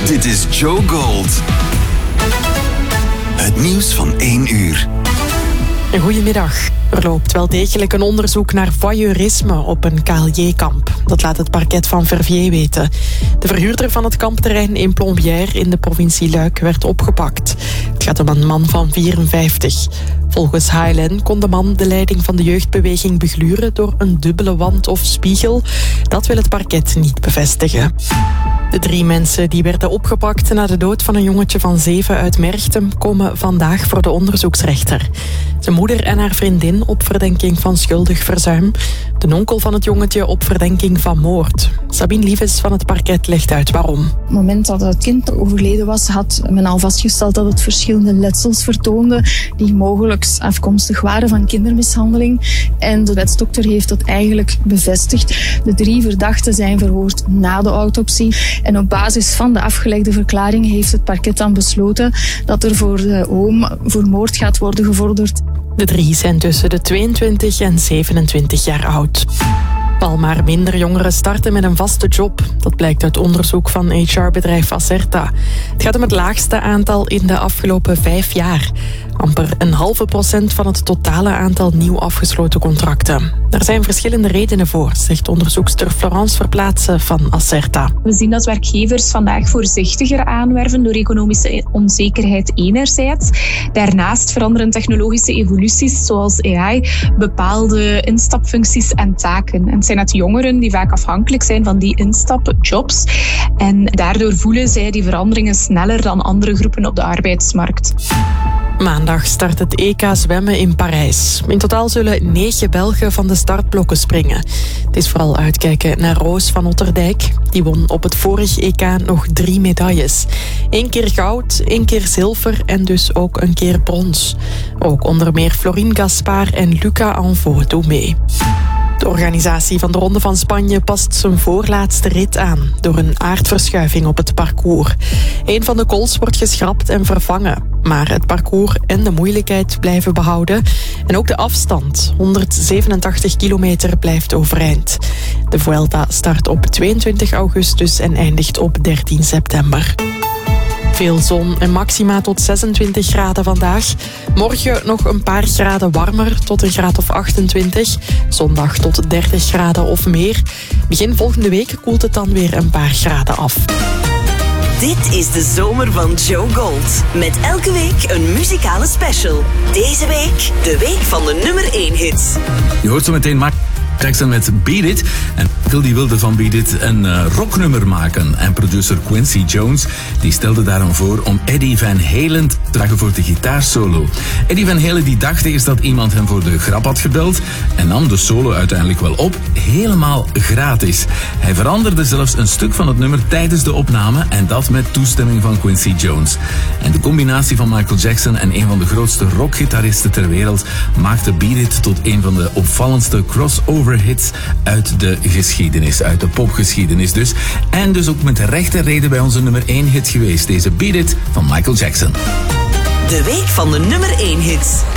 Dit is Joe Gold. Het nieuws van 1 uur. Goedemiddag. Er loopt wel degelijk een onderzoek naar voyeurisme op een KLJ-kamp. Dat laat het parket van Verviers weten. De verhuurder van het kampterrein in Plombières in de provincie Luik werd opgepakt. Het gaat om een man van 54. Volgens HLN kon de man de leiding van de jeugdbeweging begluren door een dubbele wand of spiegel. Dat wil het parket niet bevestigen. De 3 mensen die werden opgepakt na de dood van een jongetje van 7 uit Merchtem komen vandaag voor de onderzoeksrechter. Zijn moeder en haar vriendin op verdenking van schuldig verzuim. De onkel van het jongetje op verdenking van moord. Sabine Lieves van het parket legt uit waarom. Op het moment dat het kind overleden was, had men al vastgesteld dat het verschillende letsels vertoonde die mogelijk afkomstig waren van kindermishandeling. En de wetsdokter heeft dat eigenlijk bevestigd. De 3 verdachten zijn verhoord na de autopsie. En op basis van de afgelegde verklaring heeft het parket dan besloten dat er voor de oom voor moord gaat worden gevorderd. De 3 zijn tussen de 22 en 27 jaar oud. Al maar minder jongeren starten met een vaste job. Dat blijkt uit onderzoek van HR-bedrijf Acerta. Het gaat om het laagste aantal in de afgelopen 5 jaar. Amper 0,5% van het totale aantal nieuw afgesloten contracten. Er zijn verschillende redenen voor, zegt onderzoekster Florence Verplaatsen van Acerta. We zien dat werkgevers vandaag voorzichtiger aanwerven door economische onzekerheid enerzijds. Daarnaast veranderen technologische evoluties zoals AI bepaalde instapfuncties en taken. En het zijn net jongeren die vaak afhankelijk zijn van die instapjobs. En daardoor voelen zij die veranderingen sneller dan andere groepen op de arbeidsmarkt. Maandag start het EK zwemmen in Parijs. In totaal zullen 9 Belgen van de startblokken springen. Het is vooral uitkijken naar Roos van Otterdijk. Die won op het vorige EK nog 3 medailles. 1 keer goud, 1 keer zilver en dus ook een keer brons. Ook onder meer Florine Gaspard en Luca Anvaux doen mee. De organisatie van de Ronde van Spanje past zijn voorlaatste rit aan door een aardverschuiving op het parcours. Een van de cols wordt geschrapt en vervangen, maar het parcours en de moeilijkheid blijven behouden. En ook de afstand, 187 kilometer, blijft overeind. De Vuelta start op 22 augustus en eindigt op 13 september. Veel zon en maxima tot 26 graden vandaag. Morgen nog een paar graden warmer, tot een graad of 28. Zondag tot 30 graden of meer. Begin volgende week koelt het dan weer een paar graden af. Dit is de zomer van Joe Gold. Met elke week een muzikale special. Deze week de week van de nummer 1 hits. Je hoort zo meteen Michael Jackson met Beat It. En Michael die wilde van Beat It een rocknummer maken. En producer Quincy Jones die stelde daarom voor om Eddie Van Halen te dragen voor de gitaarsolo. Eddie Van Halen die dacht eerst dat iemand hem voor de grap had gebeld en nam de solo uiteindelijk wel op, helemaal gratis. Hij veranderde zelfs een stuk van het nummer tijdens de opname en dat met toestemming van Quincy Jones. En de combinatie van Michael Jackson en een van de grootste rockgitaristen ter wereld maakte Beat It tot een van de opvallendste crossover hits uit de geschiedenis, uit de popgeschiedenis dus. En dus ook met rechte reden bij onze nummer 1 hit geweest, deze Beat It van Michael Jackson. De week van de nummer 1 hits.